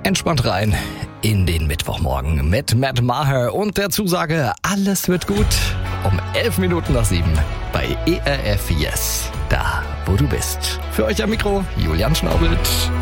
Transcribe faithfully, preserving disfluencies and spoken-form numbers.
Entspannt rein in den Mittwochmorgen mit Matt Maher und der Zusage, alles wird gut. Um elf Minuten nach sieben bei E R F Yes, da wo du bist. Für euch am Mikro Julian Schnaubelt.